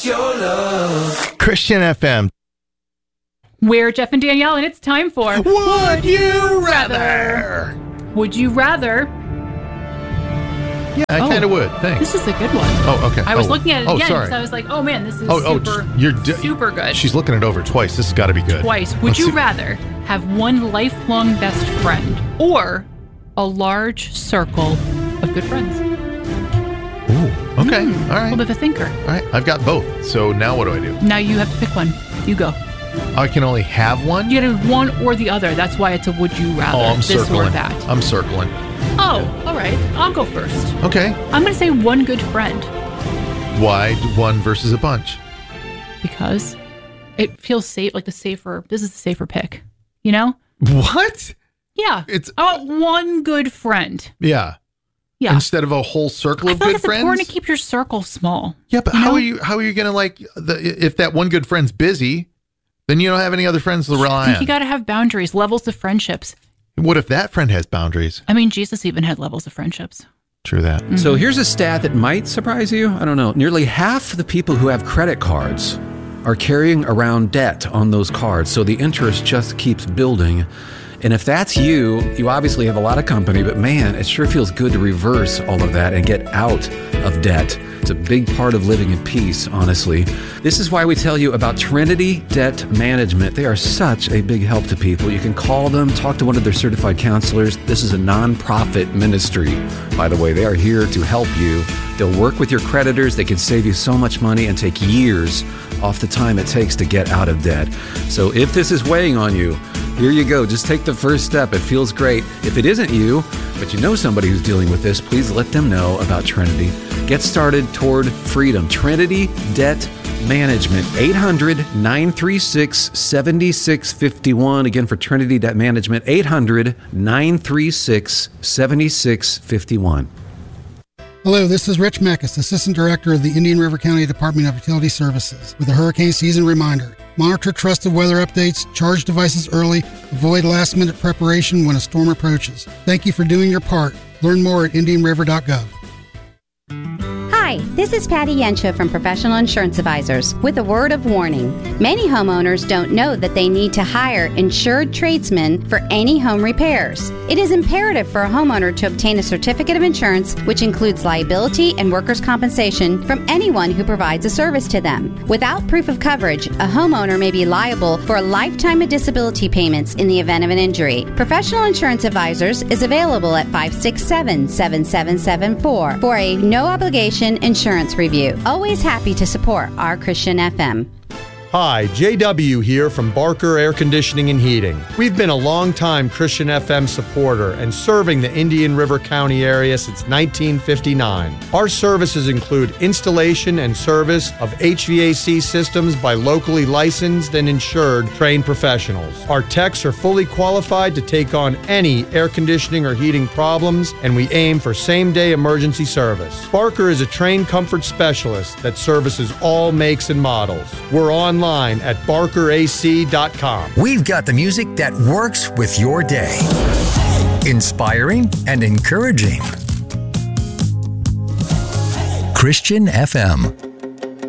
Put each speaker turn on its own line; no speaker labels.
what's your love?
Christian FM.
We're Jeff and Danielle, and it's time for
Would You Rather?
Would You Rather?
Yeah, I kind of would. Thanks.
This is a good one.
Oh, okay.
I was looking at it again because
sorry.
I was like, oh man, this is super good.
She's looking it over twice. This has got to be good.
Twice. Would you rather have one lifelong best friend or a large circle of good friends?
Ooh, okay. All right.
A little bit of a thinker.
All right. I've got both. So now what do I do?
Now you have to pick one. You go.
I can only have one?
You get one or the other. That's why it's a would you rather.
Oh, I'm
this
circling.
or that.
I'm circling.
Oh, all right. I'll go first.
Okay.
I'm going to say one good friend.
Why one versus a bunch?
Because it feels safe, like this is the safer pick, you know?
What?
Yeah. I want one good friend.
Yeah.
Yeah.
Instead of a whole circle of good
it's
friends?
It's important to keep your circle small.
Yeah, but how are you going to if that one good friend's busy, then you don't have any other friends to rely on.
You got to have boundaries, levels of friendships.
What if that friend has boundaries?
I mean, Jesus even had levels of friendships.
True that.
Mm-hmm.
So here's a stat that might surprise you. I don't know. Nearly half the people who have credit cards are carrying around debt on those cards. So the interest just keeps building. And if that's you obviously have a lot of company, but man, it sure feels good to reverse all of that and get out of debt. It's a big part of living in peace, honestly. This is why we tell you about Trinity Debt Management. They are such a big help to people. You can call them, talk to one of their certified counselors. This is a nonprofit ministry, by the way. They are here to help you. They'll work with your creditors. They can save you so much money and take years off the time it takes to get out of debt. So if this is weighing on you, here you go. Just take the first step. It feels great. If it isn't you, but you know somebody who's dealing with this, please let them know about Trinity. Get started toward freedom. Trinity Debt Management, 800-936-7651. Again, for Trinity Debt Management, 800-936-7651.
Hello, this is Rich Meckes, Assistant Director of the Indian River County Department of Utility Services, with a hurricane season reminder. Monitor trusted weather updates, charge devices early, avoid last-minute preparation when a storm approaches. Thank you for doing your part. Learn more at indianriver.gov.
Hi, this is Patty Yensha from Professional Insurance Advisors with a word of warning. Many homeowners don't know that they need to hire insured tradesmen for any home repairs. It is imperative for a homeowner to obtain a certificate of insurance, which includes liability and workers' compensation from anyone who provides a service to them. Without proof of coverage, a homeowner may be liable for a lifetime of disability payments in the event of an injury. Professional Insurance Advisors is available at 567-7774 for a no-obligation insurance review. Always happy to support our Christian FM.
Hi, JW here from Barker Air Conditioning and Heating. We've been a long-time Christian FM supporter and serving the Indian River County area since 1959. Our services include installation and service of HVAC systems by locally licensed and insured trained professionals. Our techs are fully qualified to take on any air conditioning or heating problems, and we aim for same-day emergency service. Barker is a trained comfort specialist that services all makes and models. We're online at barkerac.com.
We've got the music that works with your day. Inspiring and encouraging. Christian FM.